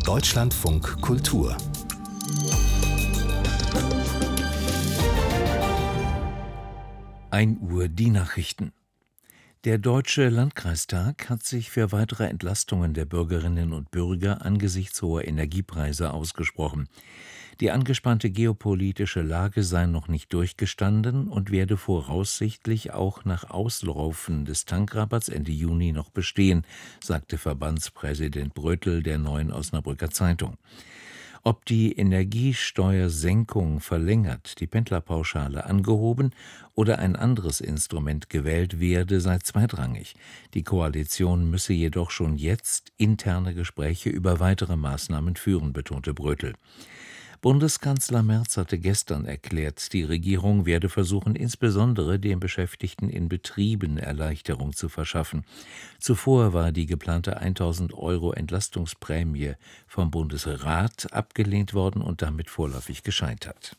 Deutschlandfunk Kultur. Uhr die Nachrichten. Der Deutsche Landkreistag hat sich für weitere Entlastungen der Bürgerinnen und Bürger angesichts hoher Energiepreise ausgesprochen. Die angespannte geopolitische Lage sei noch nicht durchgestanden und werde voraussichtlich auch nach Auslaufen des Tankrabatts Ende Juni noch bestehen, sagte Verbandspräsident Bröttl der Neuen Osnabrücker Zeitung. Ob die Energiesteuersenkung verlängert, die Pendlerpauschale angehoben oder ein anderes Instrument gewählt werde, sei zweitrangig. Die Koalition müsse jedoch schon jetzt interne Gespräche über weitere Maßnahmen führen, betonte Bröttl. Bundeskanzler Merz hatte gestern erklärt, die Regierung werde versuchen, insbesondere den Beschäftigten in Betrieben Erleichterung zu verschaffen. Zuvor war die geplante 1.000 € Entlastungsprämie vom Bundesrat abgelehnt worden und damit vorläufig gescheitert.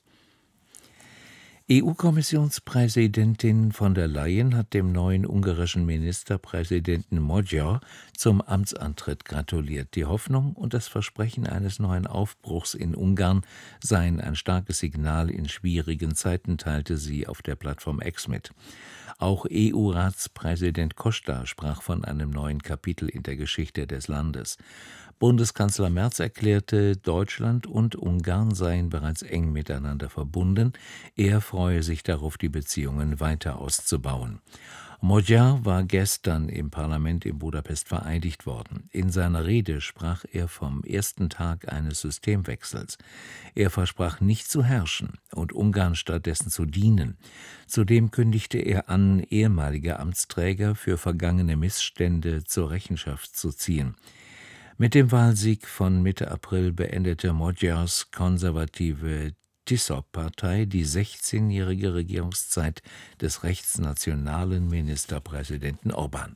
EU-Kommissionspräsidentin von der Leyen hat dem neuen ungarischen Ministerpräsidenten Magyar zum Amtsantritt gratuliert. Die Hoffnung und das Versprechen eines neuen Aufbruchs in Ungarn seien ein starkes Signal in schwierigen Zeiten, teilte sie auf der Plattform X mit. Auch EU-Ratspräsident Costa sprach von einem neuen Kapitel in der Geschichte des Landes. Bundeskanzler Merz erklärte, Deutschland und Ungarn seien bereits eng miteinander verbunden. Er freue sich darauf, die Beziehungen weiter auszubauen. Magyar war gestern im Parlament in Budapest vereidigt worden. In seiner Rede sprach er vom ersten Tag eines Systemwechsels. Er versprach nicht zu herrschen und Ungarn stattdessen zu dienen. Zudem kündigte er an, ehemalige Amtsträger für vergangene Missstände zur Rechenschaft zu ziehen. Mit dem Wahlsieg von Mitte April beendete Magyars konservative TISZOP-Partei die 16-jährige Regierungszeit des rechtsnationalen Ministerpräsidenten Orbán.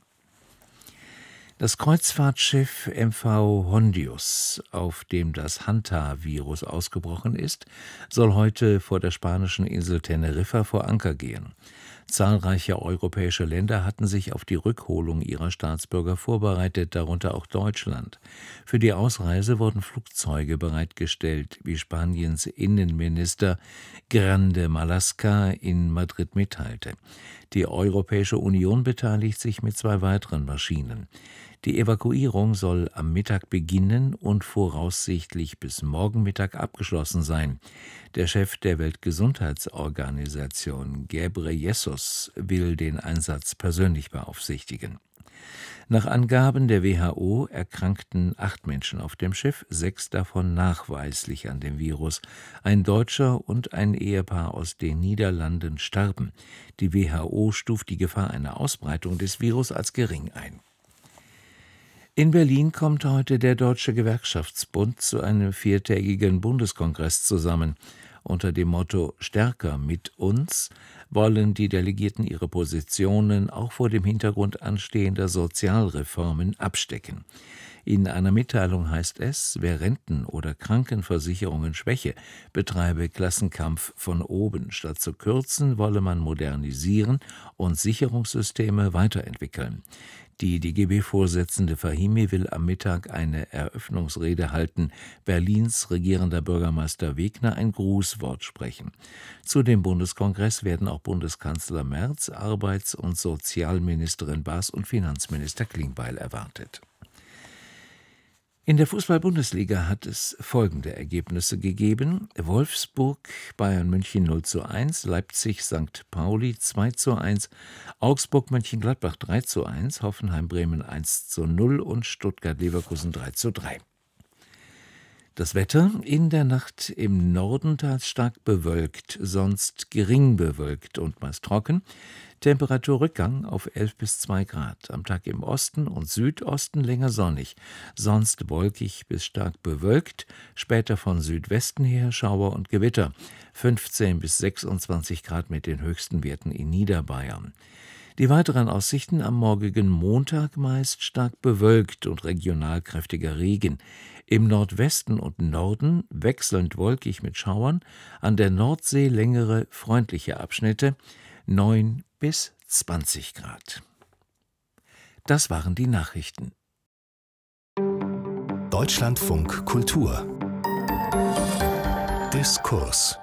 Das Kreuzfahrtschiff MV Hondius, auf dem das Hanta-Virus ausgebrochen ist, soll heute vor der spanischen Insel Teneriffa vor Anker gehen. Zahlreiche europäische Länder hatten sich auf die Rückholung ihrer Staatsbürger vorbereitet, darunter auch Deutschland. Für die Ausreise wurden Flugzeuge bereitgestellt, wie Spaniens Innenminister Grande Marlaska in Madrid mitteilte. Die Europäische Union beteiligt sich mit 2 weiteren Maschinen. Die Evakuierung soll am Mittag beginnen und voraussichtlich bis morgen Mittag abgeschlossen sein. Der Chef der Weltgesundheitsorganisation, Ghebreyesus, will den Einsatz persönlich beaufsichtigen. Nach Angaben der WHO erkrankten 8 Menschen auf dem Schiff, 6 davon nachweislich an dem Virus. Ein Deutscher und ein Ehepaar aus den Niederlanden starben. Die WHO stuft die Gefahr einer Ausbreitung des Virus als gering ein. In Berlin kommt heute der Deutsche Gewerkschaftsbund zu einem 4-tägigen Bundeskongress zusammen. Unter dem Motto »Stärker mit uns« wollen die Delegierten ihre Positionen auch vor dem Hintergrund anstehender Sozialreformen abstecken. In einer Mitteilung heißt es, wer Renten- oder Krankenversicherungen schwäche, betreibe Klassenkampf von oben. Statt zu kürzen, wolle man modernisieren und Sicherungssysteme weiterentwickeln. Die DGB-Vorsitzende Fahimi will am Mittag eine Eröffnungsrede halten, Berlins regierender Bürgermeister Wegner ein Grußwort sprechen. Zu dem Bundeskongress werden auch Bundeskanzler Merz, Arbeits- und Sozialministerin Baas und Finanzminister Klingbeil erwartet. In der Fußball-Bundesliga hat es folgende Ergebnisse gegeben: Wolfsburg, Bayern München 0:1, Leipzig St. Pauli 2:1, Augsburg Mönchengladbach 3:1, Hoffenheim Bremen 1:0 und Stuttgart Leverkusen 3:3. Das Wetter: in der Nacht im Norden teils stark bewölkt, sonst gering bewölkt und meist trocken. Temperaturrückgang auf 11 bis 2 Grad. Am Tag im Osten und Südosten länger sonnig, sonst wolkig bis stark bewölkt, später von Südwesten her Schauer und Gewitter. 15 bis 26 Grad mit den höchsten Werten in Niederbayern. Die weiteren Aussichten: am morgigen Montag meist stark bewölkt und regional kräftiger Regen. Im Nordwesten und Norden wechselnd wolkig mit Schauern, an der Nordsee längere freundliche Abschnitte, 9 bis 20 Grad. Das waren die Nachrichten. Deutschlandfunk Kultur Diskurs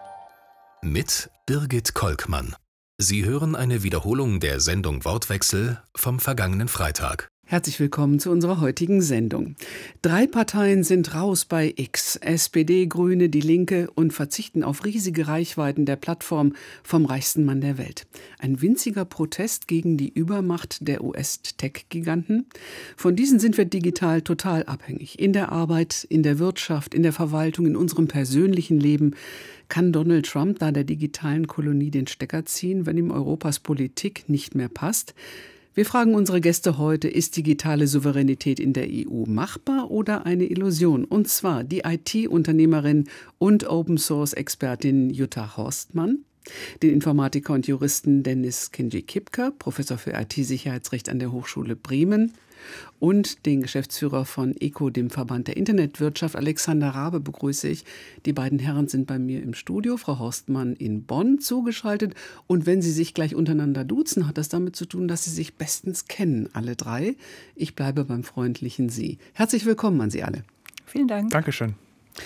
mit Birgit Kolkmann. Sie hören eine Wiederholung der Sendung Wortwechsel vom vergangenen Freitag. Herzlich willkommen zu unserer heutigen Sendung. 3 Parteien sind raus bei X, SPD, Grüne, Die Linke, und verzichten auf riesige Reichweiten der Plattform vom reichsten Mann der Welt. Ein winziger Protest gegen die Übermacht der US-Tech-Giganten. Von diesen sind wir digital total abhängig. In der Arbeit, in der Wirtschaft, in der Verwaltung, in unserem persönlichen Leben. Kann Donald Trump da der digitalen Kolonie den Stecker ziehen, wenn ihm Europas Politik nicht mehr passt? Wir fragen unsere Gäste heute, ist digitale Souveränität in der EU machbar oder eine Illusion? Und zwar die IT-Unternehmerin und Open-Source-Expertin Jutta Horstmann, den Informatiker und Juristen Dennis Kinji-Kipker, Professor für IT-Sicherheitsrecht an der Hochschule Bremen, und den Geschäftsführer von ECO, dem Verband der Internetwirtschaft, Alexander Rabe, begrüße ich. Die beiden Herren sind bei mir im Studio, Frau Horstmann in Bonn zugeschaltet. Und wenn Sie sich gleich untereinander duzen, hat das damit zu tun, dass Sie sich bestens kennen, alle 3. Ich bleibe beim freundlichen Sie. Herzlich willkommen an Sie alle. Vielen Dank. Dankeschön.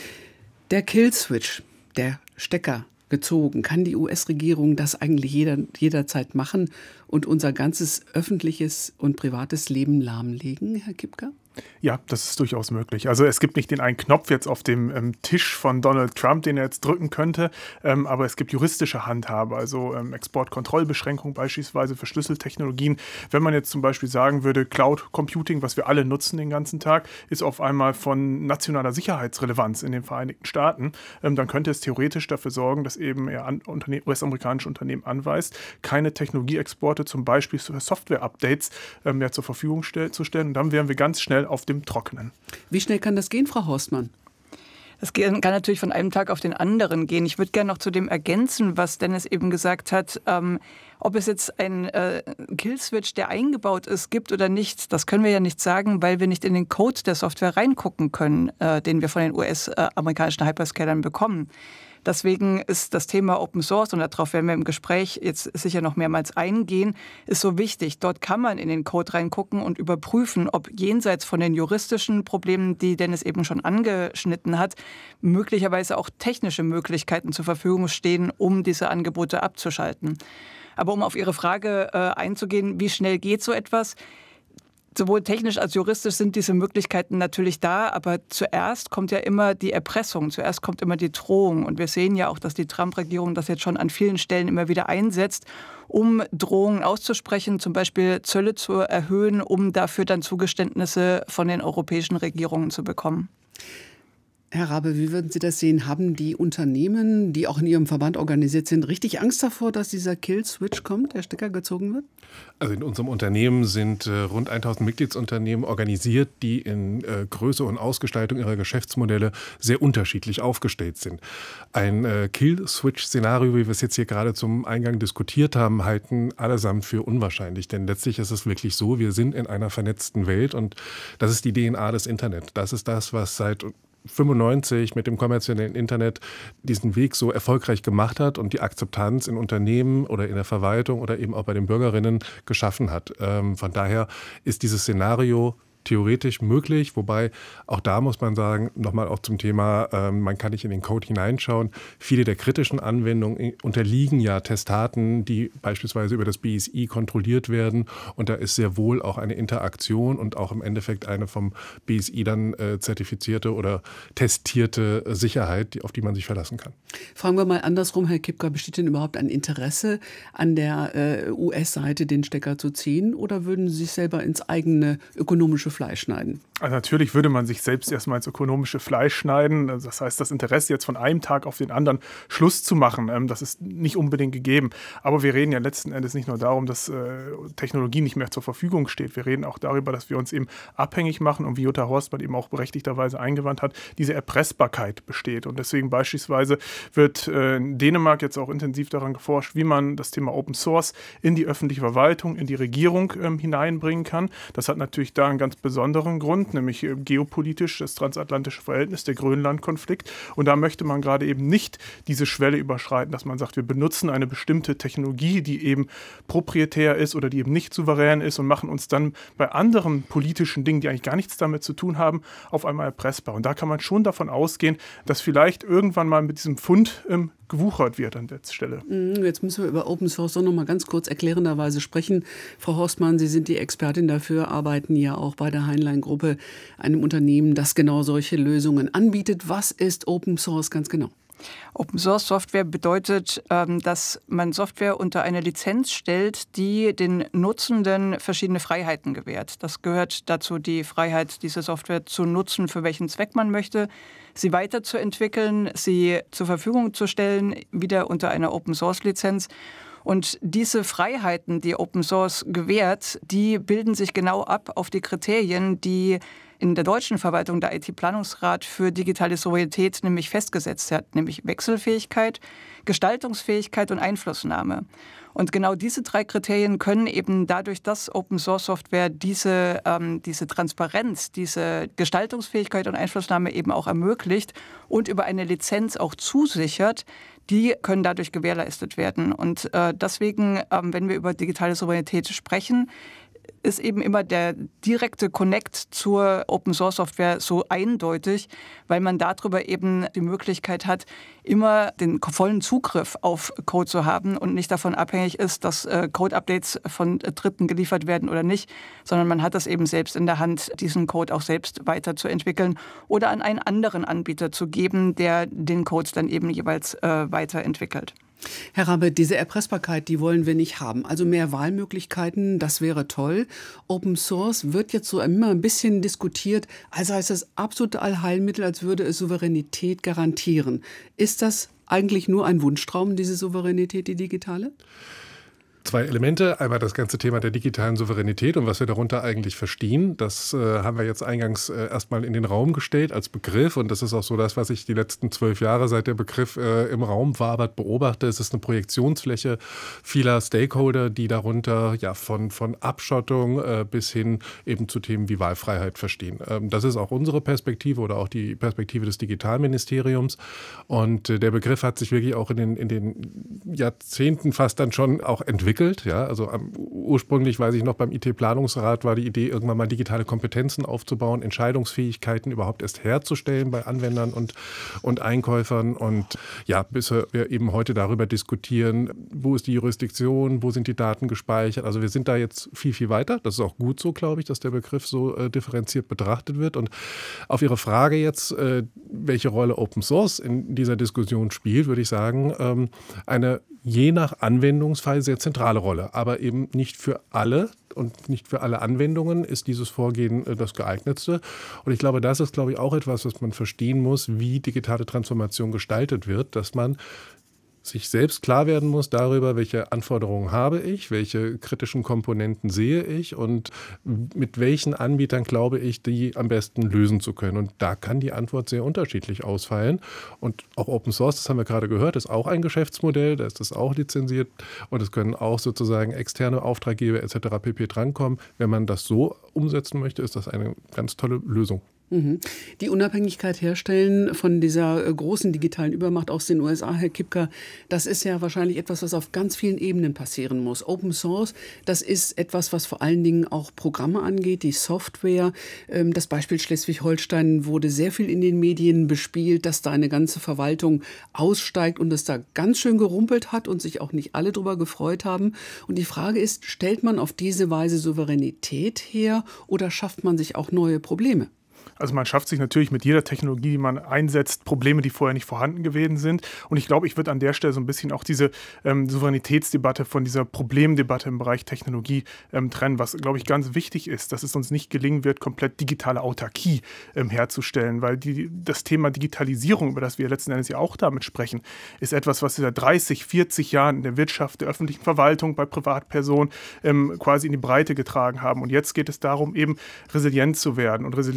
Der Killswitch, der Stecker gezogen. Kann die US-Regierung das eigentlich jederzeit machen und unser ganzes öffentliches und privates Leben lahmlegen, Herr Kipker? Ja, das ist durchaus möglich. Also es gibt nicht den einen Knopf jetzt auf dem Tisch von Donald Trump, den er jetzt drücken könnte, aber es gibt juristische Handhabe, also Exportkontrollbeschränkungen beispielsweise für Schlüsseltechnologien. Wenn man jetzt zum Beispiel sagen würde, Cloud Computing, was wir alle nutzen den ganzen Tag, ist auf einmal von nationaler Sicherheitsrelevanz in den Vereinigten Staaten, dann könnte es theoretisch dafür sorgen, dass eben er US-amerikanische Unternehmen anweist, keine Technologieexporte zum Beispiel für Software-Updates mehr zur Verfügung zu stellen. Und dann wären wir ganz schnell auf dem Trockenen. Wie schnell kann das gehen, Frau Horstmann? Das kann natürlich von einem Tag auf den anderen gehen. Ich würde gerne noch zu dem ergänzen, was Dennis eben gesagt hat. Ob es jetzt einen Killswitch, der eingebaut ist, gibt oder nicht, das können wir ja nicht sagen, weil wir nicht in den Code der Software reingucken können, den wir von den US-amerikanischen Hyperscalern bekommen. Deswegen ist das Thema Open Source, und darauf werden wir im Gespräch jetzt sicher noch mehrmals eingehen, ist so wichtig. Dort kann man in den Code reingucken und überprüfen, ob jenseits von den juristischen Problemen, die Dennis eben schon angeschnitten hat, möglicherweise auch technische Möglichkeiten zur Verfügung stehen, um diese Angebote abzuschalten. Aber um auf Ihre Frage einzugehen, wie schnell geht so etwas? Sowohl technisch als juristisch sind diese Möglichkeiten natürlich da, aber zuerst kommt ja immer die Erpressung, zuerst kommt immer die Drohung. Und wir sehen ja auch, dass die Trump-Regierung das jetzt schon an vielen Stellen immer wieder einsetzt, um Drohungen auszusprechen, zum Beispiel Zölle zu erhöhen, um dafür dann Zugeständnisse von den europäischen Regierungen zu bekommen. Herr Rabe, wie würden Sie das sehen? Haben die Unternehmen, die auch in Ihrem Verband organisiert sind, richtig Angst davor, dass dieser Kill-Switch kommt, der Stecker gezogen wird? Also in unserem Unternehmen sind rund 1000 Mitgliedsunternehmen organisiert, die in Größe und Ausgestaltung ihrer Geschäftsmodelle sehr unterschiedlich aufgestellt sind. Ein Kill-Switch-Szenario, wie wir es jetzt hier gerade zum Eingang diskutiert haben, halten allesamt für unwahrscheinlich. Denn letztlich ist es wirklich so, wir sind in einer vernetzten Welt und das ist die DNA des Internet. Das ist das, was seit 1995 mit dem kommerziellen Internet diesen Weg so erfolgreich gemacht hat und die Akzeptanz in Unternehmen oder in der Verwaltung oder eben auch bei den Bürgerinnen geschaffen hat. Von daher ist dieses Szenario theoretisch möglich, wobei auch da muss man sagen, nochmal auch zum Thema, man kann nicht in den Code hineinschauen. Viele der kritischen Anwendungen unterliegen ja Testaten, die beispielsweise über das BSI kontrolliert werden und da ist sehr wohl auch eine Interaktion und auch im Endeffekt eine vom BSI dann zertifizierte oder testierte Sicherheit, auf die man sich verlassen kann. Fragen wir mal andersrum, Herr Kipker, besteht denn überhaupt ein Interesse an der US-Seite, den Stecker zu ziehen, oder würden Sie sich selber ins eigene ökonomische Fleisch schneiden? Also natürlich würde man sich selbst erstmal ins ökonomische Fleisch schneiden. Also das heißt, das Interesse jetzt von einem Tag auf den anderen Schluss zu machen, das ist nicht unbedingt gegeben. Aber wir reden ja letzten Endes nicht nur darum, dass Technologie nicht mehr zur Verfügung steht. Wir reden auch darüber, dass wir uns eben abhängig machen und wie Jutta Horstmann eben auch berechtigterweise eingewandt hat, diese Erpressbarkeit besteht. Und deswegen beispielsweise wird in Dänemark jetzt auch intensiv daran geforscht, wie man das Thema Open Source in die öffentliche Verwaltung, in die Regierung hineinbringen kann. Das hat natürlich da einen ganz besonderen Grund, nämlich geopolitisch das transatlantische Verhältnis, der Grönland-Konflikt. Und da möchte man gerade eben nicht diese Schwelle überschreiten, dass man sagt, wir benutzen eine bestimmte Technologie, die eben proprietär ist oder die eben nicht souverän ist und machen uns dann bei anderen politischen Dingen, die eigentlich gar nichts damit zu tun haben, auf einmal erpressbar. Und da kann man schon davon ausgehen, dass vielleicht irgendwann mal mit diesem Fund gewuchert wird an der Stelle. Jetzt müssen wir über Open Source noch mal ganz kurz erklärenderweise sprechen. Frau Horstmann, Sie sind die Expertin dafür, arbeiten ja auch bei der Heinlein-Gruppe, einem Unternehmen, das genau solche Lösungen anbietet. Was ist Open Source ganz genau? Open Source Software bedeutet, dass man Software unter eine Lizenz stellt, die den Nutzenden verschiedene Freiheiten gewährt. Das gehört dazu, die Freiheit, diese Software zu nutzen, für welchen Zweck man möchte, sie weiterzuentwickeln, sie zur Verfügung zu stellen, wieder unter einer Open Source Lizenz. Und diese Freiheiten, die Open Source gewährt, die bilden sich genau ab auf die Kriterien, die in der deutschen Verwaltung der IT-Planungsrat für digitale Souveränität nämlich festgesetzt hat, nämlich Wechselfähigkeit, Gestaltungsfähigkeit und Einflussnahme. Und genau diese 3 Kriterien können eben dadurch, dass Open-Source-Software diese Transparenz, diese Gestaltungsfähigkeit und Einflussnahme eben auch ermöglicht und über eine Lizenz auch zusichert, die können dadurch gewährleistet werden. Und deswegen, wenn wir über digitale Souveränität sprechen, ist eben immer der direkte Connect zur Open-Source-Software so eindeutig, weil man darüber eben die Möglichkeit hat, immer den vollen Zugriff auf Code zu haben und nicht davon abhängig ist, dass Code-Updates von Dritten geliefert werden oder nicht, sondern man hat das eben selbst in der Hand, diesen Code auch selbst weiterzuentwickeln oder an einen anderen Anbieter zu geben, der den Code dann eben jeweils weiterentwickelt. Herr Rabbe, diese Erpressbarkeit, die wollen wir nicht haben. Also mehr Wahlmöglichkeiten, das wäre toll. Open Source wird jetzt so immer ein bisschen diskutiert, als heißt es absolute Allheilmittel, als würde es Souveränität garantieren. Ist das eigentlich nur ein Wunschtraum, diese Souveränität, die digitale? 2 Elemente. Einmal das ganze Thema der digitalen Souveränität und was wir darunter eigentlich verstehen. Das haben wir jetzt eingangs erstmal in den Raum gestellt als Begriff. Und das ist auch so das, was ich die letzten 12 Jahre, seit der Begriff im Raum wabert, beobachte. Es ist eine Projektionsfläche vieler Stakeholder, die darunter ja von Abschottung bis hin eben zu Themen wie Wahlfreiheit verstehen. Das ist auch unsere Perspektive oder auch die Perspektive des Digitalministeriums. Und der Begriff hat sich wirklich auch in den Jahrzehnten fast dann schon auch entwickelt. Ja, also ursprünglich, weiß ich noch, beim IT-Planungsrat war die Idee, irgendwann mal digitale Kompetenzen aufzubauen, Entscheidungsfähigkeiten überhaupt erst herzustellen bei Anwendern und Einkäufern. Und ja, bis wir eben heute darüber diskutieren, wo ist die Jurisdiktion, wo sind die Daten gespeichert. Also wir sind da jetzt viel, viel weiter. Das ist auch gut so, glaube ich, dass der Begriff so differenziert betrachtet wird. Und auf Ihre Frage jetzt, welche Rolle Open Source in dieser Diskussion spielt, würde ich sagen, eine je nach Anwendungsfall sehr zentrale Rolle, aber eben nicht für alle und nicht für alle Anwendungen ist dieses Vorgehen das geeignetste. Und ich glaube, das ist, glaube ich, auch etwas, was man verstehen muss, wie digitale Transformation gestaltet wird, dass man sich selbst klar werden muss darüber, welche Anforderungen habe ich, welche kritischen Komponenten sehe ich und mit welchen Anbietern glaube ich, die am besten lösen zu können. Und da kann die Antwort sehr unterschiedlich ausfallen. Und auch Open Source, das haben wir gerade gehört, ist auch ein Geschäftsmodell, da ist das auch lizenziert und es können auch sozusagen externe Auftraggeber etc. pp. Drankommen. Wenn man das so umsetzen möchte, ist das eine ganz tolle Lösung. Die Unabhängigkeit herstellen von dieser großen digitalen Übermacht aus den USA, Herr Kipka, das ist ja wahrscheinlich etwas, was auf ganz vielen Ebenen passieren muss. Open Source, das ist etwas, was vor allen Dingen auch Programme angeht, die Software. Das Beispiel Schleswig-Holstein wurde sehr viel in den Medien bespielt, dass da eine ganze Verwaltung aussteigt und es da ganz schön gerumpelt hat und sich auch nicht alle drüber gefreut haben. Und die Frage ist, stellt man auf diese Weise Souveränität her oder schafft man sich auch neue Probleme? Also man schafft sich natürlich mit jeder Technologie, die man einsetzt, Probleme, die vorher nicht vorhanden gewesen sind. Und ich glaube, ich würde an der Stelle so ein bisschen auch diese Souveränitätsdebatte von dieser Problemdebatte im Bereich Technologie trennen, was, glaube ich, ganz wichtig ist, dass es uns nicht gelingen wird, komplett digitale Autarkie herzustellen, weil das Thema Digitalisierung, über das wir letzten Endes ja auch damit sprechen, ist etwas, was seit 30, 40 Jahren in der Wirtschaft, der öffentlichen Verwaltung, bei Privatpersonen quasi in die Breite getragen haben. Und jetzt geht es darum, eben resilient zu werden. Und resilient bedeutet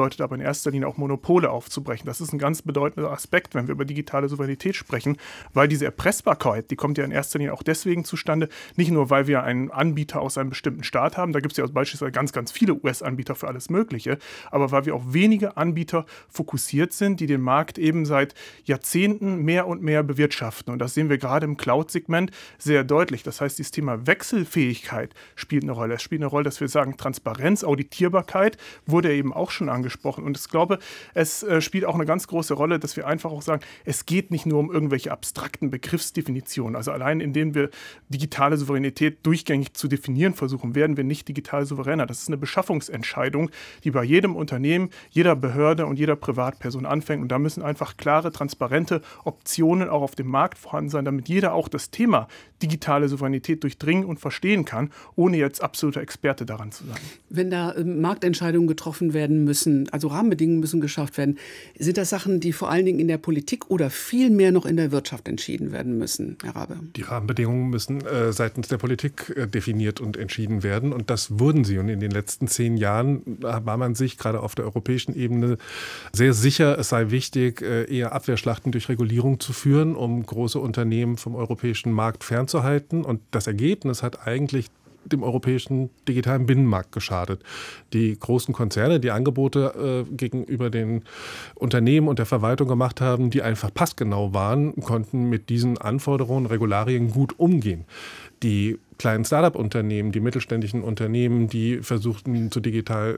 bedeutet aber in erster Linie auch Monopole aufzubrechen. Das ist ein ganz bedeutender Aspekt, wenn wir über digitale Souveränität sprechen, weil diese Erpressbarkeit, die kommt ja in erster Linie auch deswegen zustande, nicht nur, weil wir einen Anbieter aus einem bestimmten Staat haben, da gibt es ja beispielsweise ganz, ganz viele US-Anbieter für alles Mögliche, aber weil wir auf wenige Anbieter fokussiert sind, die den Markt eben seit Jahrzehnten mehr und mehr bewirtschaften. Und das sehen wir gerade im Cloud-Segment sehr deutlich. Das heißt, dieses Thema Wechselfähigkeit spielt eine Rolle. Es spielt eine Rolle, dass wir sagen, Transparenz, Auditierbarkeit wurde eben auch schon angesprochen. Und ich glaube, es spielt auch eine ganz große Rolle, dass wir einfach auch sagen, es geht nicht nur um irgendwelche abstrakten Begriffsdefinitionen. Also allein indem wir digitale Souveränität durchgängig zu definieren versuchen, werden wir nicht digital souveräner. Das ist eine Beschaffungsentscheidung, die bei jedem Unternehmen, jeder Behörde und jeder Privatperson anfängt. Und da müssen einfach klare, transparente Optionen auch auf dem Markt vorhanden sein, damit jeder auch das Thema digitale Souveränität durchdringen und verstehen kann, ohne jetzt absoluter Experte daran zu sein. Wenn da Marktentscheidungen getroffen werden müssen, also Rahmenbedingungen müssen geschafft werden, sind das Sachen, die vor allen Dingen in der Politik oder viel mehr noch in der Wirtschaft entschieden werden müssen, Herr Rabe? Die Rahmenbedingungen müssen seitens der Politik definiert und entschieden werden. Und das wurden sie. Und in den letzten 10 Jahren war man sich gerade auf der europäischen Ebene sehr sicher, es sei wichtig, eher Abwehrschlachten durch Regulierung zu führen, um große Unternehmen vom europäischen Markt fernzuhalten. Und das Ergebnis hat eigentlich dem europäischen digitalen Binnenmarkt geschadet. Die großen Konzerne, die Angebote gegenüber den Unternehmen und der Verwaltung gemacht haben, die einfach passgenau waren, konnten mit diesen Anforderungen und Regularien gut umgehen. Die kleinen Start-up-Unternehmen, die mittelständischen Unternehmen, die versuchten, sich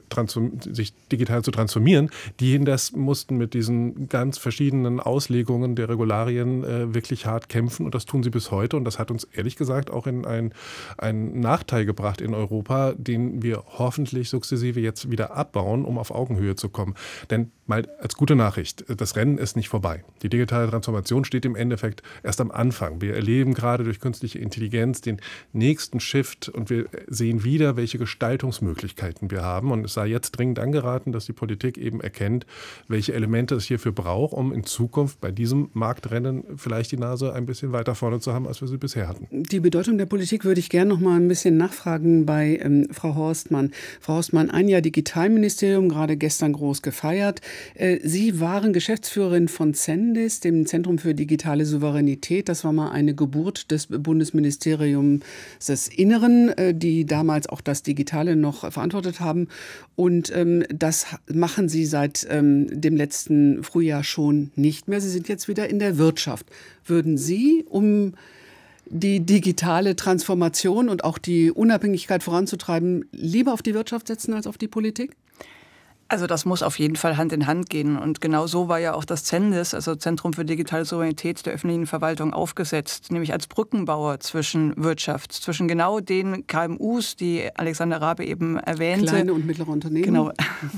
digital zu transformieren, das mussten mit diesen ganz verschiedenen Auslegungen der Regularien wirklich hart kämpfen. Und das tun sie bis heute. Und das hat uns ehrlich gesagt auch in einen Nachteil gebracht in Europa, den wir hoffentlich sukzessive jetzt wieder abbauen, um auf Augenhöhe zu kommen. Denn mal als gute Nachricht, das Rennen ist nicht vorbei. Die digitale Transformation steht im Endeffekt erst am Anfang. Wir erleben gerade durch künstliche Intelligenz den nächsten Shift und wir sehen wieder, welche Gestaltungsmöglichkeiten wir haben. Und es sei jetzt dringend angeraten, dass die Politik eben erkennt, welche Elemente es hierfür braucht, um in Zukunft bei diesem Marktrennen vielleicht die Nase ein bisschen weiter vorne zu haben, als wir sie bisher hatten. Die Bedeutung der Politik würde ich gerne noch mal ein bisschen nachfragen bei Frau Horstmann. Frau Horstmann, ein Jahr Digitalministerium, gerade gestern groß gefeiert. Sie waren Geschäftsführerin von CENDIS, dem Zentrum für digitale Souveränität. Das war mal eine Geburt des Bundesministeriums des Inneren, die damals auch das Digitale noch verantwortet haben. Und das machen Sie seit dem letzten Frühjahr schon nicht mehr. Sie sind jetzt wieder in der Wirtschaft. Würden Sie, um die digitale Transformation und auch die Unabhängigkeit voranzutreiben, lieber auf die Wirtschaft setzen als auf die Politik? Also das muss auf jeden Fall Hand in Hand gehen. Und genau so war ja auch das CENDIS, also Zentrum für digitale Souveränität der öffentlichen Verwaltung, aufgesetzt. Nämlich als Brückenbauer zwischen Wirtschaft, zwischen genau den KMUs, die Alexander Rabe eben erwähnte. Kleine und mittlere Unternehmen. Genau.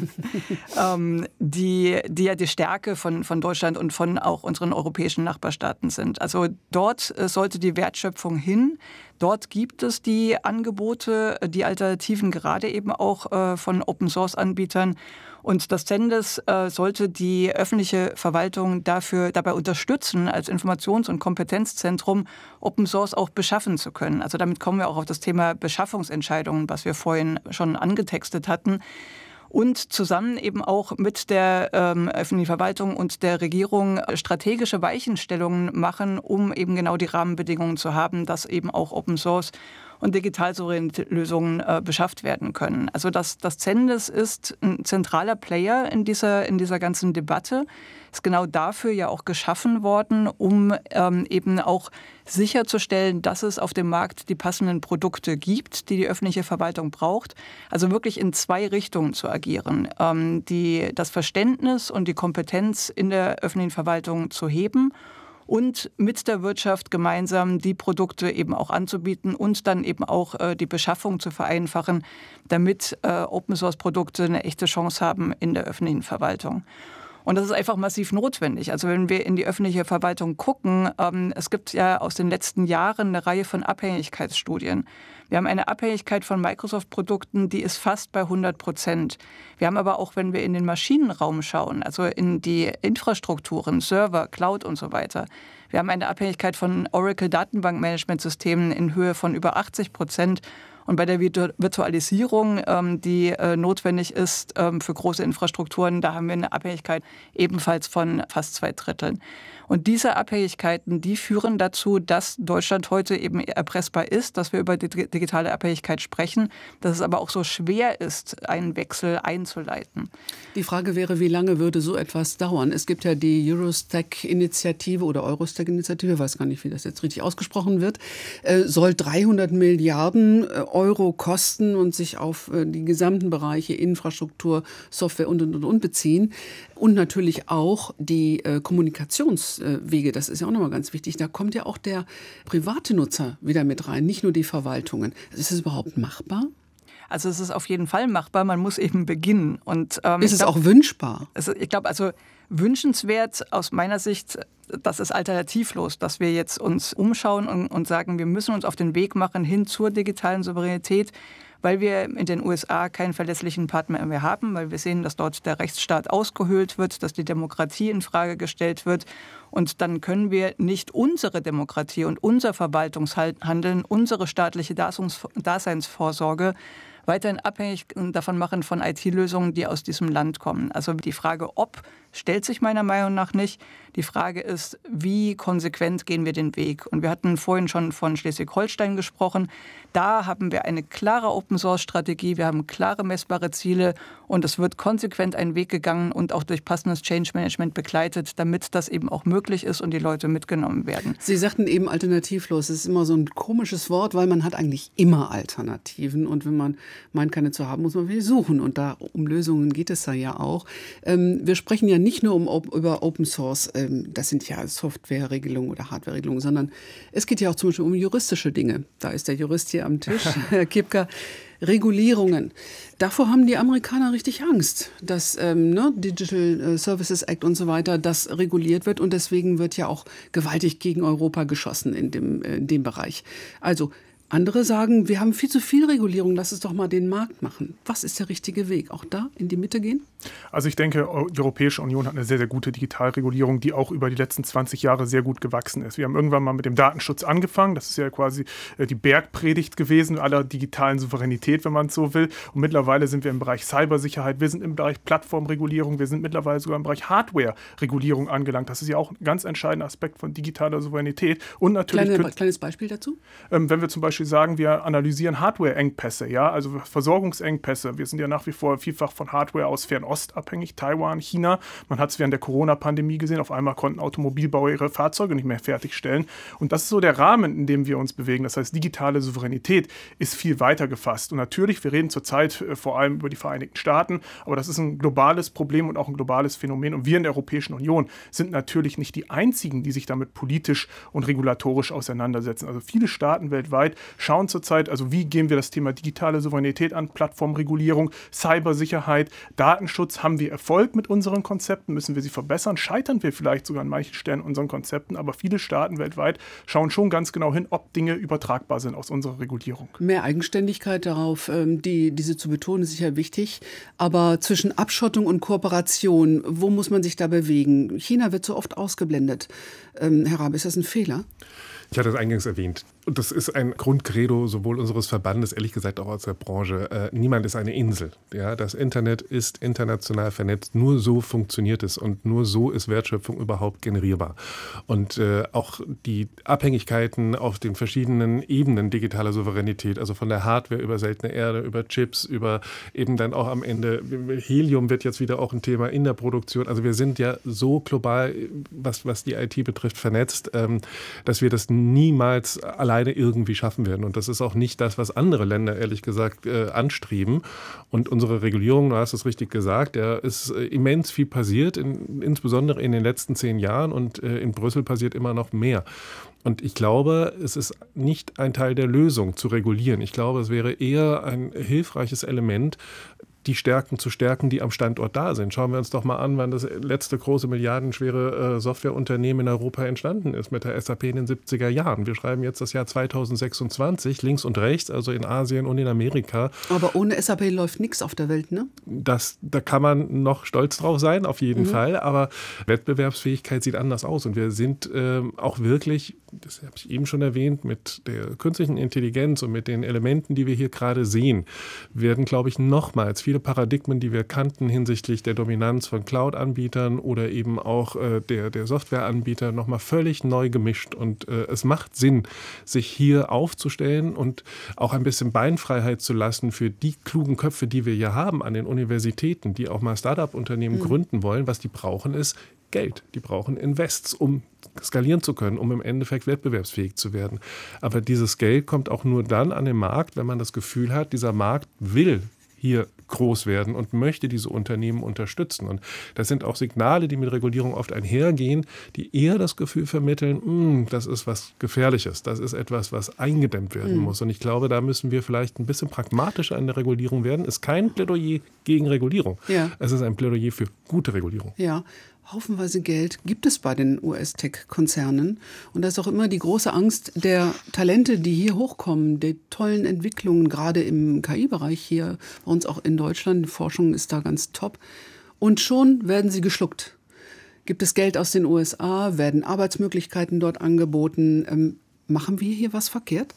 Die ja die Stärke von Deutschland und von auch unseren europäischen Nachbarstaaten sind. Also dort sollte die Wertschöpfung hin. Dort gibt es die Angebote, die Alternativen, gerade eben auch von Open-Source-Anbietern. Und das CENDIS sollte die öffentliche Verwaltung dabei unterstützen, als Informations- und Kompetenzzentrum Open Source auch beschaffen zu können. Also damit kommen wir auch auf das Thema Beschaffungsentscheidungen, was wir vorhin schon angetextet hatten. Und zusammen eben auch mit der öffentlichen Verwaltung und der Regierung strategische Weichenstellungen machen, um eben genau die Rahmenbedingungen zu haben, dass eben auch Open Source und digital souveräne Lösungen beschafft werden können. Also das CENDIS ist ein zentraler Player in dieser ganzen Debatte. Ist genau dafür ja auch geschaffen worden, um eben auch sicherzustellen, dass es auf dem Markt die passenden Produkte gibt, die die öffentliche Verwaltung braucht. Also wirklich in 2 Richtungen zu agieren. Das Verständnis und die Kompetenz in der öffentlichen Verwaltung zu heben und mit der Wirtschaft gemeinsam die Produkte eben auch anzubieten und dann eben auch die Beschaffung zu vereinfachen, damit Open-Source-Produkte eine echte Chance haben in der öffentlichen Verwaltung. Und das ist einfach massiv notwendig. Also wenn wir in die öffentliche Verwaltung gucken, es gibt ja aus den letzten Jahren eine Reihe von Abhängigkeitsstudien. Wir haben eine Abhängigkeit von Microsoft-Produkten, die ist fast bei 100%. Wir haben aber auch, wenn wir in den Maschinenraum schauen, also in die Infrastrukturen, Server, Cloud und so weiter, wir haben eine Abhängigkeit von Oracle-Datenbankmanagementsystemen in Höhe von über 80%. Und bei der Virtualisierung, die notwendig ist für große Infrastrukturen, da haben wir eine Abhängigkeit ebenfalls von fast 2/3. Und diese Abhängigkeiten, die führen dazu, dass Deutschland heute eben erpressbar ist, dass wir über die digitale Abhängigkeit sprechen, dass es aber auch so schwer ist, einen Wechsel einzuleiten. Die Frage wäre, wie lange würde so etwas dauern? Es gibt ja die Eurostack-Initiative oder Eurostack-Initiative, ich weiß gar nicht, wie das jetzt richtig ausgesprochen wird, soll 300 Milliarden Euro kosten und sich auf die gesamten Bereiche Infrastruktur, Software und beziehen. Und natürlich auch die Kommunikationswege, das ist ja auch nochmal ganz wichtig. Da kommt ja auch der private Nutzer wieder mit rein, nicht nur die Verwaltungen. Ist das überhaupt machbar? Also es ist auf jeden Fall machbar, man muss eben beginnen. Und, ist es auch wünschbar? Ich glaube, also wünschenswert aus meiner Sicht, das ist alternativlos, dass wir jetzt uns umschauen und sagen, wir müssen uns auf den Weg machen hin zur digitalen Souveränität, weil wir in den USA keinen verlässlichen Partner mehr haben, weil wir sehen, dass dort der Rechtsstaat ausgehöhlt wird, dass die Demokratie in Frage gestellt wird. Und dann können wir nicht unsere Demokratie und unser Verwaltungshandeln, unsere staatliche Daseinsvorsorge weiterhin abhängig davon machen von IT-Lösungen, die aus diesem Land kommen. Also die Frage, ob, stellt sich meiner Meinung nach nicht. Die Frage ist, wie konsequent gehen wir den Weg? Und wir hatten vorhin schon von Schleswig-Holstein gesprochen. Da haben wir eine klare Open-Source-Strategie, wir haben klare messbare Ziele und es wird konsequent einen Weg gegangen und auch durch passendes Change-Management begleitet, damit das eben auch möglich ist und die Leute mitgenommen werden. Sie sagten eben alternativlos. Das ist immer so ein komisches Wort, weil man hat eigentlich immer Alternativen. Und wenn man meint, keine zu haben, muss man wieder suchen. Und da um Lösungen geht es da ja auch. Wir sprechen ja nicht nur über Open Source, das sind ja Softwareregelungen oder Hardwareregelungen, sondern es geht ja auch zum Beispiel um juristische Dinge. Da ist der Jurist hier am Tisch, Herr Kipka. Regulierungen. Davor haben die Amerikaner richtig Angst, dass Digital Services Act und so weiter, das reguliert wird. Und deswegen wird ja auch gewaltig gegen Europa geschossen in dem Bereich. Also andere sagen, wir haben viel zu viel Regulierung, lass es doch mal den Markt machen. Was ist der richtige Weg? Auch da in die Mitte gehen? Also ich denke, die Europäische Union hat eine sehr, sehr gute Digitalregulierung, die auch über die letzten 20 Jahre sehr gut gewachsen ist. Wir haben irgendwann mal mit dem Datenschutz angefangen. Das ist ja quasi die Bergpredigt gewesen aller digitalen Souveränität, wenn man es so will. Und mittlerweile sind wir im Bereich Cybersicherheit, wir sind im Bereich Plattformregulierung, wir sind mittlerweile sogar im Bereich Hardware-Regulierung angelangt. Das ist ja auch ein ganz entscheidender Aspekt von digitaler Souveränität. Und natürlich kleines Beispiel dazu? Wenn wir zum Beispiel sagen, wir analysieren Hardware-Engpässe, ja, also Versorgungsengpässe. Wir sind ja nach wie vor vielfach von Hardware aus Fernost abhängig, Taiwan, China. Man hat es während der Corona-Pandemie gesehen, auf einmal konnten Automobilbauer ihre Fahrzeuge nicht mehr fertigstellen. Und das ist so der Rahmen, in dem wir uns bewegen. Das heißt, digitale Souveränität ist viel weiter gefasst. Und natürlich, wir reden zurzeit vor allem über die Vereinigten Staaten, aber das ist ein globales Problem und auch ein globales Phänomen. Und wir in der Europäischen Union sind natürlich nicht die einzigen, die sich damit politisch und regulatorisch auseinandersetzen. Also viele Staaten weltweit schauen zurzeit, also wie gehen wir das Thema digitale Souveränität an, Plattformregulierung, Cybersicherheit, Datenschutz. Haben wir Erfolg mit unseren Konzepten? Müssen wir sie verbessern? Scheitern wir vielleicht sogar an manchen Stellen unseren Konzepten? Aber viele Staaten weltweit schauen schon ganz genau hin, ob Dinge übertragbar sind aus unserer Regulierung. Mehr Eigenständigkeit darauf, diese zu betonen, ist sicher wichtig. Aber zwischen Abschottung und Kooperation, wo muss man sich da bewegen? China wird so oft ausgeblendet. Herr Rabe, ist das ein Fehler? Ich hatte es eingangs erwähnt. Und das ist ein Grundcredo sowohl unseres Verbandes, ehrlich gesagt auch aus der Branche. Niemand ist eine Insel. Ja, das Internet ist international vernetzt. Nur so funktioniert es und nur so ist Wertschöpfung überhaupt generierbar. Und auch die Abhängigkeiten auf den verschiedenen Ebenen digitaler Souveränität, also von der Hardware über seltene Erde, über Chips, über eben dann auch am Ende Helium wird jetzt wieder auch ein Thema in der Produktion. Also wir sind ja so global, was die IT betrifft, vernetzt, dass wir das niemals alleine irgendwie schaffen werden. Und das ist auch nicht das, was andere Länder, ehrlich gesagt, anstreben. Und unsere Regulierung, du hast es richtig gesagt, da ist immens viel passiert, insbesondere in den letzten 10 Jahren. Und in Brüssel passiert immer noch mehr. Und ich glaube, es ist nicht ein Teil der Lösung zu regulieren. Ich glaube, es wäre eher ein hilfreiches Element, die Stärken zu stärken, die am Standort da sind. Schauen wir uns doch mal an, wann das letzte große milliardenschwere Softwareunternehmen in Europa entstanden ist, mit der SAP in den 70er Jahren. Wir schreiben jetzt das Jahr 2026, links und rechts, also in Asien und in Amerika. Aber ohne SAP läuft nichts auf der Welt, ne? Da kann man noch stolz drauf sein, auf jeden Fall, aber Wettbewerbsfähigkeit sieht anders aus und wir sind auch wirklich, das habe ich eben schon erwähnt, mit der künstlichen Intelligenz und mit den Elementen, die wir hier gerade sehen, werden, glaube ich, nochmals viele Paradigmen, die wir kannten hinsichtlich der Dominanz von Cloud-Anbietern oder eben auch der Softwareanbieter, nochmal völlig neu gemischt. Und es macht Sinn, sich hier aufzustellen und auch ein bisschen Beinfreiheit zu lassen für die klugen Köpfe, die wir hier haben an den Universitäten, die auch mal Start-up-Unternehmen gründen wollen. Was die brauchen, ist Geld. Die brauchen Invests, um skalieren zu können, um im Endeffekt wettbewerbsfähig zu werden. Aber dieses Geld kommt auch nur dann an den Markt, wenn man das Gefühl hat, dieser Markt will hier groß werden und möchte diese Unternehmen unterstützen. Und das sind auch Signale, die mit Regulierung oft einhergehen, die eher das Gefühl vermitteln, das ist was Gefährliches, das ist etwas, was eingedämmt werden muss. Und ich glaube, da müssen wir vielleicht ein bisschen pragmatischer an der Regulierung werden. Es ist kein Plädoyer gegen Regulierung. Ja. Es ist ein Plädoyer für gute Regulierung. Ja. Haufenweise Geld gibt es bei den US-Tech-Konzernen. Und da ist auch immer die große Angst der Talente, die hier hochkommen, die tollen Entwicklungen, gerade im KI-Bereich hier, bei uns auch in Deutschland. Die Forschung ist da ganz top. Und schon werden sie geschluckt. Gibt es Geld aus den USA? Werden Arbeitsmöglichkeiten dort angeboten? Machen wir hier was verkehrt?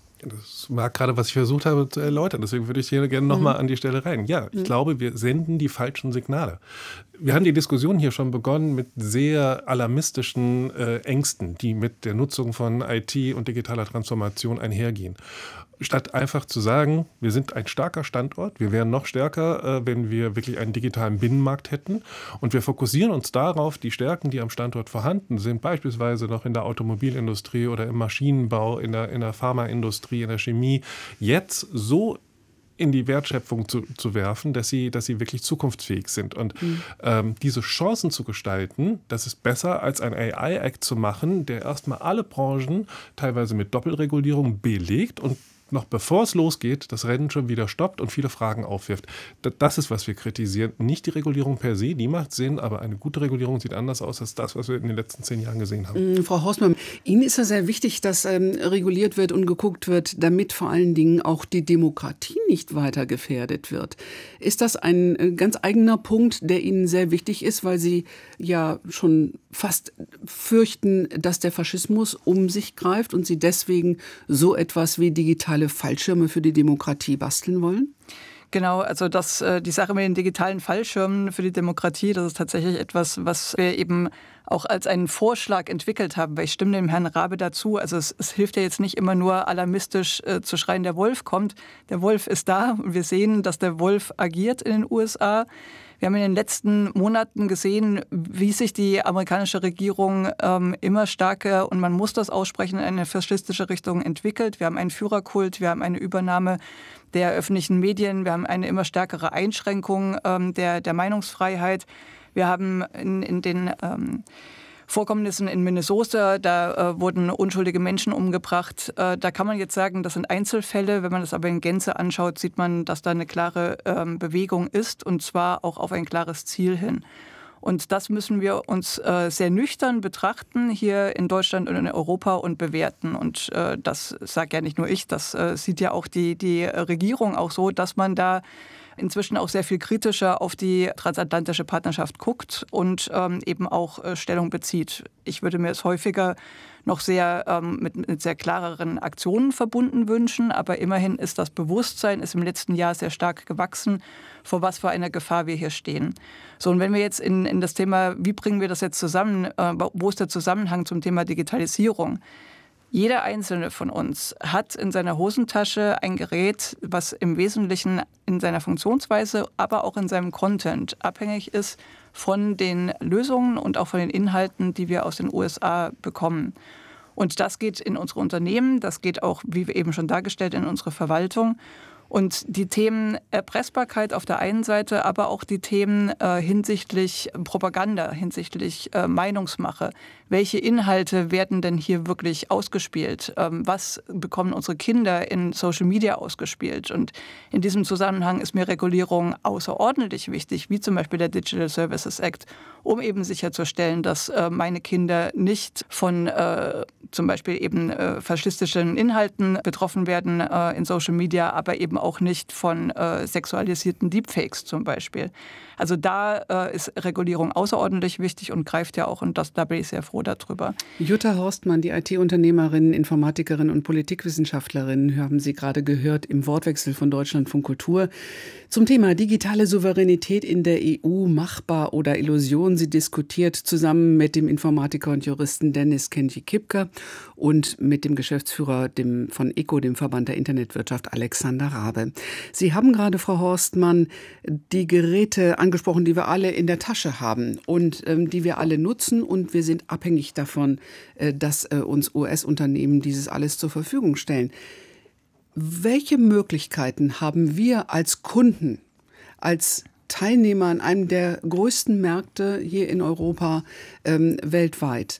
Das war gerade, was ich versucht habe zu erläutern. Deswegen würde ich hier gerne nochmal an die Stelle rein. Ja, ich glaube, wir senden die falschen Signale. Wir haben die Diskussion hier schon begonnen mit sehr alarmistischen Ängsten, die mit der Nutzung von IT und digitaler Transformation einhergehen. Statt einfach zu sagen, wir sind ein starker Standort, wir wären noch stärker, wenn wir wirklich einen digitalen Binnenmarkt hätten. Und wir fokussieren uns darauf, die Stärken, die am Standort vorhanden sind, beispielsweise noch in der Automobilindustrie oder im Maschinenbau, in der Pharmaindustrie, in der Chemie, jetzt so in die Wertschöpfung zu werfen, dass sie wirklich zukunftsfähig sind. Und diese Chancen zu gestalten, das ist besser als ein AI-Act zu machen, der erstmal alle Branchen teilweise mit Doppelregulierung belegt und noch bevor es losgeht, das Rennen schon wieder stoppt und viele Fragen aufwirft. Das ist, was wir kritisieren. Nicht die Regulierung per se, die macht Sinn, aber eine gute Regulierung sieht anders aus als das, was wir in den letzten 10 Jahren gesehen haben. Frau Horstmann, Ihnen ist ja sehr wichtig, dass reguliert wird und geguckt wird, damit vor allen Dingen auch die Demokratie nicht weiter gefährdet wird. Ist das ein ganz eigener Punkt, der Ihnen sehr wichtig ist, weil Sie ja schon fast fürchten, dass der Faschismus um sich greift und Sie deswegen so etwas wie digitale Fallschirme für die Demokratie basteln wollen? Genau, also die Sache mit den digitalen Fallschirmen für die Demokratie, das ist tatsächlich etwas, was wir eben auch als einen Vorschlag entwickelt haben, weil ich stimme dem Herrn Raabe dazu. Also es hilft ja jetzt nicht immer nur alarmistisch zu schreien, der Wolf kommt. Der Wolf ist da und wir sehen, dass der Wolf agiert in den USA. Wir haben in den letzten Monaten gesehen, wie sich die amerikanische Regierung immer stärker, und man muss das aussprechen, in eine faschistische Richtung entwickelt. Wir haben einen Führerkult, wir haben eine Übernahme der öffentlichen Medien, wir haben eine immer stärkere Einschränkung der Meinungsfreiheit. Wir haben in den Vorkommnissen in Minnesota, da wurden unschuldige Menschen umgebracht. Da kann man jetzt sagen, das sind Einzelfälle. Wenn man das aber in Gänze anschaut, sieht man, dass da eine klare Bewegung ist, und zwar auch auf ein klares Ziel hin. Und das müssen wir uns sehr nüchtern betrachten hier in Deutschland und in Europa und bewerten. Und das sage ja nicht nur ich, das sieht ja auch die Regierung auch so, dass man da inzwischen auch sehr viel kritischer auf die transatlantische Partnerschaft guckt und eben auch Stellung bezieht. Ich würde mir es häufiger noch sehr mit sehr klareren Aktionen verbunden wünschen, aber immerhin ist das Bewusstsein im letzten Jahr sehr stark gewachsen, vor was für einer Gefahr wir hier stehen. So, und wenn wir jetzt in das Thema, wie bringen wir das jetzt zusammen, wo ist der Zusammenhang zum Thema Digitalisierung? Jeder Einzelne von uns hat in seiner Hosentasche ein Gerät, was im Wesentlichen in seiner Funktionsweise, aber auch in seinem Content abhängig ist von den Lösungen und auch von den Inhalten, die wir aus den USA bekommen. Und das geht in unsere Unternehmen, das geht auch, wie wir eben schon dargestellt, in unsere Verwaltung. Und die Themen Erpressbarkeit auf der einen Seite, aber auch die Themen hinsichtlich Propaganda, hinsichtlich Meinungsmache. Welche Inhalte werden denn hier wirklich ausgespielt? Was bekommen unsere Kinder in Social Media ausgespielt? Und in diesem Zusammenhang ist mir Regulierung außerordentlich wichtig, wie zum Beispiel der Digital Services Act, um eben sicherzustellen, dass meine Kinder nicht von zum Beispiel eben faschistischen Inhalten betroffen werden in Social Media, aber eben auch nicht von sexualisierten Deepfakes zum Beispiel. Also da ist Regulierung außerordentlich wichtig und greift ja auch, und da bin ich sehr froh darüber. Jutta Horstmann, die IT-Unternehmerin, Informatikerin und Politikwissenschaftlerin, haben Sie gerade gehört im Wortwechsel von Deutschlandfunk Kultur zum Thema digitale Souveränität in der EU, machbar oder Illusion. Sie diskutiert zusammen mit dem Informatiker und Juristen Dennis Kenji-Kipker und mit dem Geschäftsführer von ECO, dem Verband der Internetwirtschaft, Alexander Rabe. Sie haben gerade, Frau Horstmann, die Geräte angesprochen, die wir alle in der Tasche haben und die wir alle nutzen, und wir sind abhängig davon, dass uns US-Unternehmen dieses alles zur Verfügung stellen. Welche Möglichkeiten haben wir als Kunden, als Teilnehmer an einem der größten Märkte hier in Europa weltweit,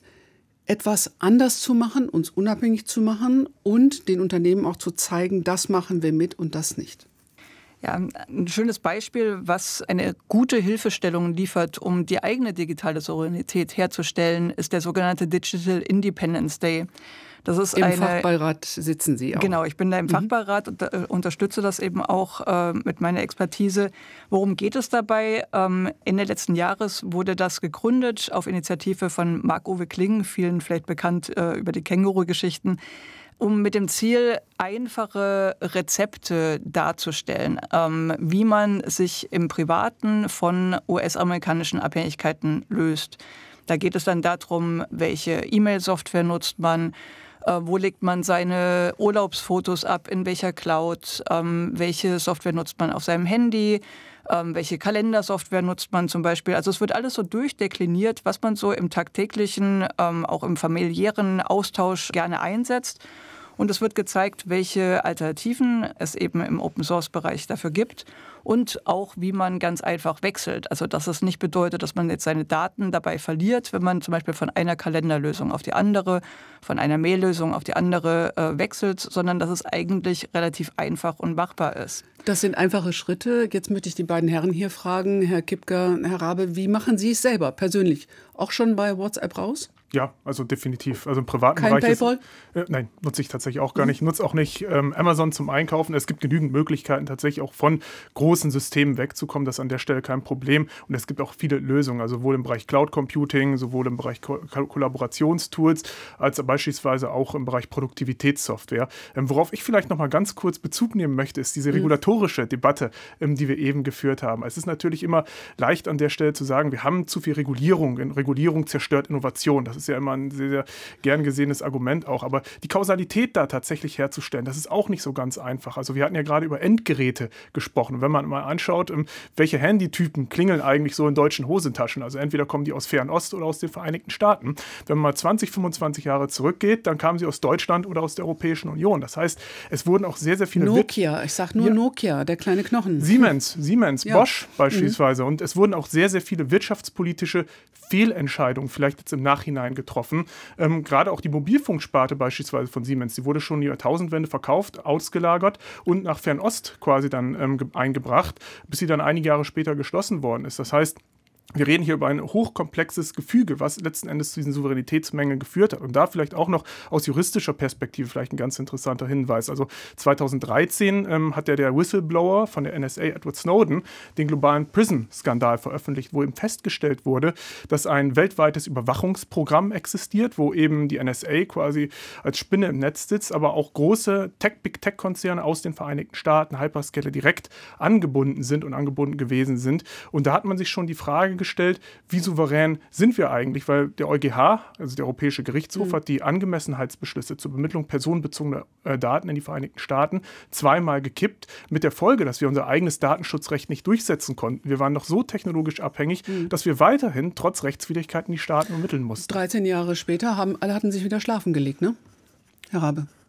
etwas anders zu machen, uns unabhängig zu machen und den Unternehmen auch zu zeigen, das machen wir mit und das nicht? Ja, ein schönes Beispiel, was eine gute Hilfestellung liefert, um die eigene digitale Souveränität herzustellen, ist der sogenannte Digital Independence Day. Das ist Im Fachbeirat sitzen Sie auch. Genau, ich bin da im Fachbeirat und unterstütze das eben auch mit meiner Expertise. Worum geht es dabei? Ende letzten Jahres wurde das gegründet auf Initiative von Marc-Uwe Kling, vielen vielleicht bekannt über die Känguru-Geschichten, um mit dem Ziel, einfache Rezepte darzustellen, wie man sich im Privaten von US-amerikanischen Abhängigkeiten löst. Da geht es dann darum, welche E-Mail-Software nutzt man, wo legt man seine Urlaubsfotos ab, in welcher Cloud, welche Software nutzt man auf seinem Handy, welche Kalendersoftware nutzt man zum Beispiel. Also es wird alles so durchdekliniert, was man so im tagtäglichen, auch im familiären Austausch gerne einsetzt. Und es wird gezeigt, welche Alternativen es eben im Open-Source-Bereich dafür gibt und auch, wie man ganz einfach wechselt. Also dass es nicht bedeutet, dass man jetzt seine Daten dabei verliert, wenn man zum Beispiel von einer Kalenderlösung auf die andere, von einer Mail-Lösung auf die andere wechselt, sondern dass es eigentlich relativ einfach und machbar ist. Das sind einfache Schritte. Jetzt möchte ich die beiden Herren hier fragen, Herr Kipker, Herr Rabe, wie machen Sie es selber persönlich? Auch schon bei WhatsApp raus? Ja, also definitiv. Also im privaten Kein Bereich PayPal? Nein, nutze ich tatsächlich auch gar nicht. Nutze auch nicht Amazon zum Einkaufen. Es gibt genügend Möglichkeiten, tatsächlich auch von großen Systemen wegzukommen. Das ist an der Stelle kein Problem. Und es gibt auch viele Lösungen, also sowohl im Bereich Cloud Computing, sowohl im Bereich Kollaborationstools, als beispielsweise auch im Bereich Produktivitätssoftware. Worauf ich vielleicht noch mal ganz kurz Bezug nehmen möchte, ist diese regulatorische Debatte, die wir eben geführt haben. Es ist natürlich immer leicht an der Stelle zu sagen, wir haben zu viel Regulierung. Regulierung zerstört Innovation. Das ist ja immer ein sehr, sehr gern gesehenes Argument auch. Aber die Kausalität da tatsächlich herzustellen, das ist auch nicht so ganz einfach. Also wir hatten ja gerade über Endgeräte gesprochen. Und wenn man mal anschaut, welche Handytypen klingeln eigentlich so in deutschen Hosentaschen, also entweder kommen die aus Fernost oder aus den Vereinigten Staaten. Wenn man mal 20, 25 Jahre zurückgeht, dann kamen sie aus Deutschland oder aus der Europäischen Union. Das heißt, es wurden auch sehr, sehr viele... Nokia, ich sage nur Nokia, der kleine Knochen. Siemens, Ja. Bosch beispielsweise. Und es wurden auch sehr, sehr viele wirtschaftspolitische Fehlentscheidungen vielleicht jetzt im Nachhinein getroffen. Gerade auch die Mobilfunksparte beispielsweise von Siemens, die wurde schon in die Jahrtausendwende verkauft, ausgelagert und nach Fernost quasi dann eingebracht, bis sie dann einige Jahre später geschlossen worden ist. Das heißt, wir reden hier über ein hochkomplexes Gefüge, was letzten Endes zu diesen Souveränitätsmängeln geführt hat. Und da vielleicht auch noch aus juristischer Perspektive vielleicht ein ganz interessanter Hinweis. Also 2013 hat der Whistleblower von der NSA, Edward Snowden, den globalen PRISM-Skandal veröffentlicht, wo eben festgestellt wurde, dass ein weltweites Überwachungsprogramm existiert, wo eben die NSA quasi als Spinne im Netz sitzt, aber auch große Big Tech-Konzerne aus den Vereinigten Staaten, Hyperscaler, direkt angebunden sind und angebunden gewesen sind. Und da hat man sich schon die Frage gestellt, wie souverän sind wir eigentlich, weil der EuGH, also der Europäische Gerichtshof, hat die Angemessenheitsbeschlüsse zur Bemittlung personenbezogener Daten in die Vereinigten Staaten zweimal gekippt, mit der Folge, dass wir unser eigenes Datenschutzrecht nicht durchsetzen konnten. Wir waren noch so technologisch abhängig, dass wir weiterhin trotz Rechtswidrigkeiten die Staaten ermitteln mussten. 13 Jahre später alle hatten sich wieder schlafen gelegt, ne? Herr Rabe.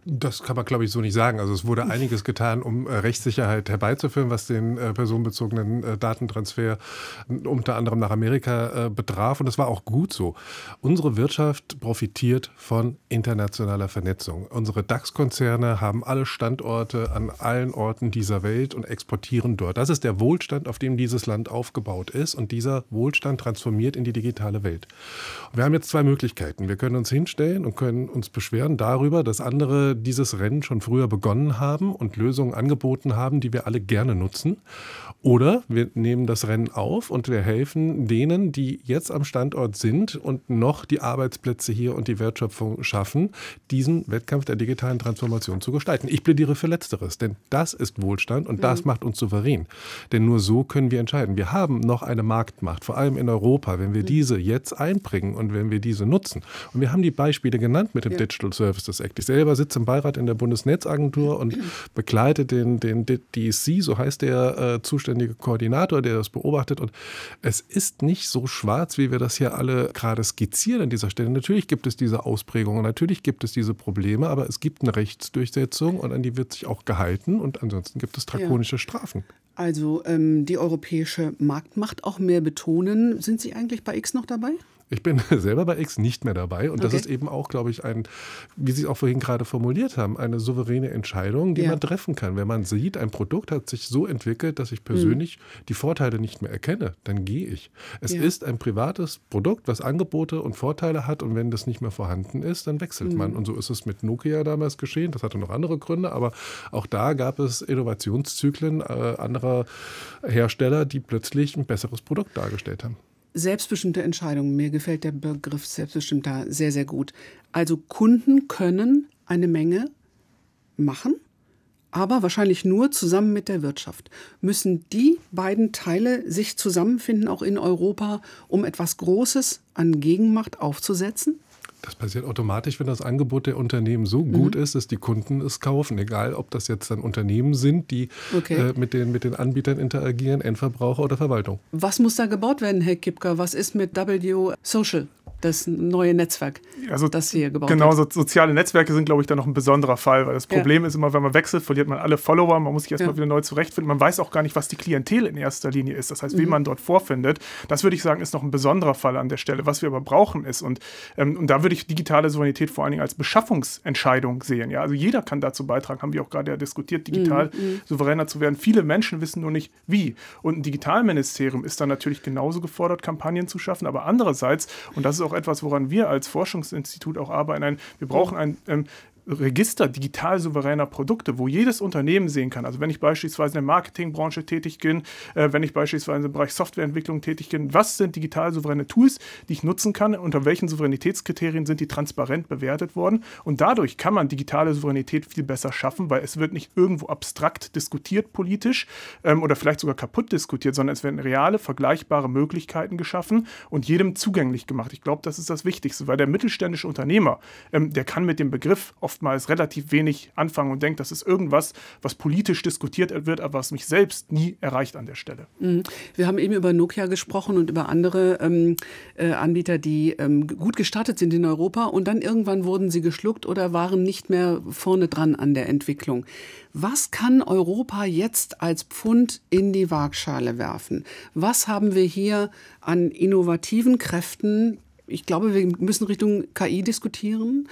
Das kann man, glaube ich, so nicht sagen. Also es wurde einiges getan, um Rechtssicherheit herbeizuführen, was den personenbezogenen Datentransfer unter anderem nach Amerika betraf. Und das war auch gut so. Unsere Wirtschaft profitiert von internationaler Vernetzung. Unsere DAX-Konzerne haben alle Standorte an allen Orten dieser Welt und exportieren dort. Das ist der Wohlstand, auf dem dieses Land aufgebaut ist. Und dieser Wohlstand transformiert in die digitale Welt. Und wir haben jetzt zwei Möglichkeiten. Wir können uns hinstellen und können uns beschweren darüber, dass andere dieses Rennen schon früher begonnen haben und Lösungen angeboten haben, die wir alle gerne nutzen. Oder wir nehmen das Rennen auf und wir helfen denen, die jetzt am Standort sind und noch die Arbeitsplätze hier und die Wertschöpfung schaffen, diesen Wettkampf der digitalen Transformation zu gestalten. Ich plädiere für Letzteres, denn das ist Wohlstand und das macht uns souverän. Denn nur so können wir entscheiden. Wir haben noch eine Marktmacht, vor allem in Europa, wenn wir diese jetzt einbringen und wenn wir diese nutzen. Und wir haben die Beispiele genannt mit dem Digital Services Act. Ich selber sitze im Beirat in der Bundesnetzagentur und begleite den DSC, so heißt der zuständige Koordinator, der das beobachtet. Und es ist nicht so schwarz, wie wir das hier alle gerade skizzieren an dieser Stelle. Natürlich gibt es diese Ausprägungen, natürlich gibt es diese Probleme, aber es gibt eine Rechtsdurchsetzung und an die wird sich auch gehalten und ansonsten gibt es drakonische Strafen. Also die europäische Marktmacht auch mehr betonen. Sind Sie eigentlich bei X noch dabei? Ich bin selber bei X nicht mehr dabei und das ist eben auch, glaube ich, wie Sie es auch vorhin gerade formuliert haben, eine souveräne Entscheidung, die man treffen kann. Wenn man sieht, ein Produkt hat sich so entwickelt, dass ich persönlich die Vorteile nicht mehr erkenne, dann gehe ich. Es ist ein privates Produkt, was Angebote und Vorteile hat und wenn das nicht mehr vorhanden ist, dann wechselt man. Und so ist es mit Nokia damals geschehen. Das hatte noch andere Gründe, aber auch da gab es Innovationszyklen anderer Hersteller, die plötzlich ein besseres Produkt dargestellt haben. Selbstbestimmte Entscheidungen. Mir gefällt der Begriff selbstbestimmt da sehr, sehr gut. Also Kunden können eine Menge machen, aber wahrscheinlich nur zusammen mit der Wirtschaft. Müssen die beiden Teile sich zusammenfinden, auch in Europa, um etwas Großes an Gegenmacht aufzusetzen? Das passiert automatisch, wenn das Angebot der Unternehmen so gut ist, dass die Kunden es kaufen. Egal, ob das jetzt dann Unternehmen sind, die mit den Anbietern interagieren, Endverbraucher oder Verwaltung. Was muss da gebaut werden, Herr Kipka? Was ist mit W Social? Das neue Netzwerk, das hier gebaut wird. Genau, soziale Netzwerke sind, glaube ich, da noch ein besonderer Fall, weil das Problem ist immer, wenn man wechselt, verliert man alle Follower, man muss sich erstmal wieder neu zurechtfinden. Man weiß auch gar nicht, was die Klientel in erster Linie ist. Das heißt, wen man dort vorfindet. Das würde ich sagen, ist noch ein besonderer Fall an der Stelle. Was wir aber brauchen ist, und da würde ich digitale Souveränität vor allen Dingen als Beschaffungsentscheidung sehen. Ja? Also jeder kann dazu beitragen, haben wir auch gerade diskutiert, digital souveräner zu werden. Viele Menschen wissen nur nicht, wie. Und ein Digitalministerium ist dann natürlich genauso gefordert, Kampagnen zu schaffen, aber andererseits, und das ist auch etwas, woran wir als Forschungsinstitut auch arbeiten, wir brauchen ein Register digital souveräner Produkte, wo jedes Unternehmen sehen kann. Also wenn ich beispielsweise in der Marketingbranche tätig bin, wenn ich beispielsweise im Bereich Softwareentwicklung tätig bin, was sind digital souveräne Tools, die ich nutzen kann, unter welchen Souveränitätskriterien sind die transparent bewertet worden und dadurch kann man digitale Souveränität viel besser schaffen, weil es wird nicht irgendwo abstrakt diskutiert politisch oder vielleicht sogar kaputt diskutiert, sondern es werden reale, vergleichbare Möglichkeiten geschaffen und jedem zugänglich gemacht. Ich glaube, das ist das Wichtigste, weil der mittelständische Unternehmer, der kann mit dem Begriff oftmals relativ wenig anfangen und denkt, das ist irgendwas, was politisch diskutiert wird, aber was mich selbst nie erreicht an der Stelle. Wir haben eben über Nokia gesprochen und über andere Anbieter, die gut gestartet sind in Europa und dann irgendwann wurden sie geschluckt oder waren nicht mehr vorne dran an der Entwicklung. Was kann Europa jetzt als Pfund in die Waagschale werfen? Was haben wir hier an innovativen Kräften? Ich glaube, wir müssen Richtung KI diskutieren,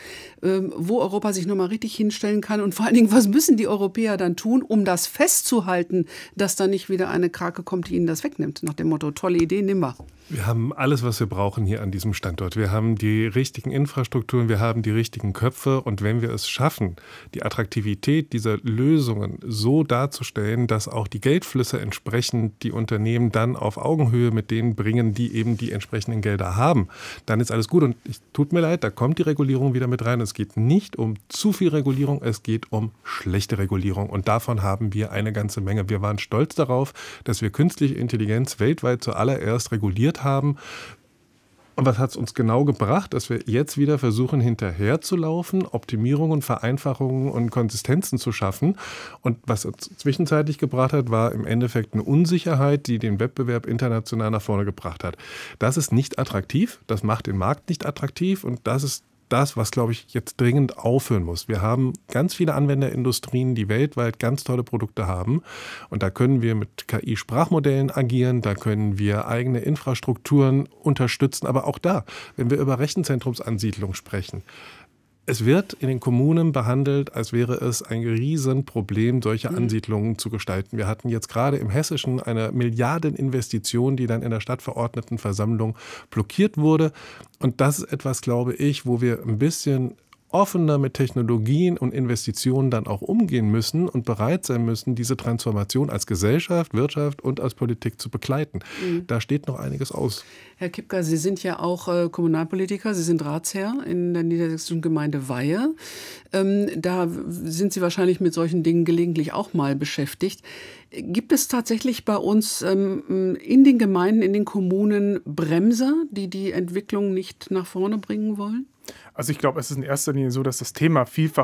wo Europa sich nochmal richtig hinstellen kann. Und vor allen Dingen, was müssen die Europäer dann tun, um das festzuhalten, dass da nicht wieder eine Krake kommt, die ihnen das wegnimmt? Nach dem Motto, tolle Idee, nimm mal. Wir haben alles, was wir brauchen hier an diesem Standort. Wir haben die richtigen Infrastrukturen, wir haben die richtigen Köpfe. Und wenn wir es schaffen, die Attraktivität dieser Lösungen so darzustellen, dass auch die Geldflüsse entsprechend die Unternehmen dann auf Augenhöhe mit denen bringen, die eben die entsprechenden Gelder haben, dann ist alles gut. Und es tut mir leid, da kommt die Regulierung wieder mit rein. Es geht nicht um zu viel Regulierung, es geht um schlechte Regulierung. Und davon haben wir eine ganze Menge. Wir waren stolz darauf, dass wir künstliche Intelligenz weltweit zuallererst reguliert haben. Und was hat es uns genau gebracht, dass wir jetzt wieder versuchen, hinterherzulaufen, Optimierungen, Vereinfachungen und Konsistenzen zu schaffen. Und was es zwischenzeitlich gebracht hat, war im Endeffekt eine Unsicherheit, die den Wettbewerb international nach vorne gebracht hat. Das ist nicht attraktiv, das macht den Markt nicht attraktiv und das ist das, was, glaube ich, jetzt dringend aufhören muss. Wir haben ganz viele Anwenderindustrien, die weltweit ganz tolle Produkte haben. Und da können wir mit KI-Sprachmodellen agieren, da können wir eigene Infrastrukturen unterstützen. Aber auch da, wenn wir über Rechenzentrumsansiedlung sprechen, es wird in den Kommunen behandelt, als wäre es ein Riesenproblem, solche Ansiedlungen zu gestalten. Wir hatten jetzt gerade im Hessischen eine Milliardeninvestition, die dann in der Stadtverordnetenversammlung blockiert wurde. Und das ist etwas, glaube ich, wo wir ein bisschen offener mit Technologien und Investitionen dann auch umgehen müssen und bereit sein müssen, diese Transformation als Gesellschaft, Wirtschaft und als Politik zu begleiten. Da steht noch einiges aus. Herr Kipka, Sie sind ja auch Kommunalpolitiker, Sie sind Ratsherr in der niedersächsischen Gemeinde Weihe. Da sind Sie wahrscheinlich mit solchen Dingen gelegentlich auch mal beschäftigt. Gibt es tatsächlich bei uns in den Gemeinden, in den Kommunen Bremser, die die Entwicklung nicht nach vorne bringen wollen? Also ich glaube, es ist in erster Linie so, dass das Thema vielfach